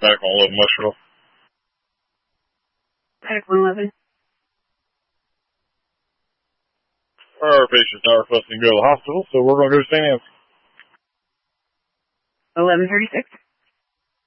back on 11 Westfield. Medic 111. Our patient's not requesting to go to the hospital, so we're going to go to St. Anne's. 1136.